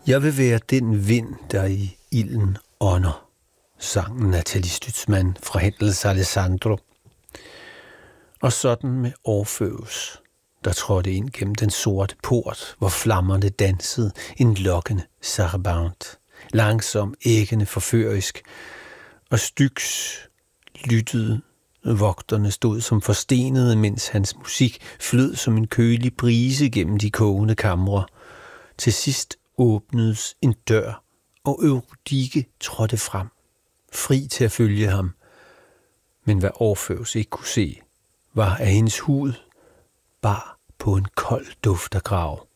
Jeg vil være den vind, der i ilden ånder, sang Nathalie Stutzmann fra Händels Alessandro. Og sådan med Orfeus, der trådte ind gennem den sorte port, hvor flammerne dansede en lokkende sarabande, langsom, æggende, forførisk, og Styx lyttede. Vogterne stod som forstenede, mens hans musik flød som en kølig brise gennem de kogende kamre. Til sidst åbnedes en dør, og Eurydike trådte frem, fri til at følge ham. Men hvad Orfeus ikke kunne se, var, at hendes hud bar på en kold duft af grav.